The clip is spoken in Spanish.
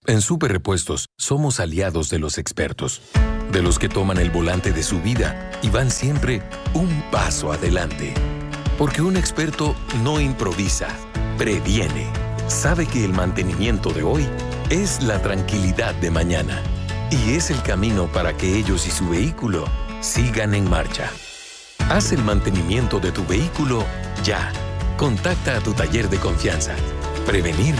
En Super Repuestos somos aliados de los expertos, de los que toman el volante de su vida y van siempre un paso adelante. Porque un experto no improvisa, previene. Sabe que el mantenimiento de hoy es la tranquilidad de mañana. Y es el camino para que ellos y su vehículo sigan en marcha. Haz el mantenimiento de tu vehículo ya. Contacta a tu taller de confianza. Prevenir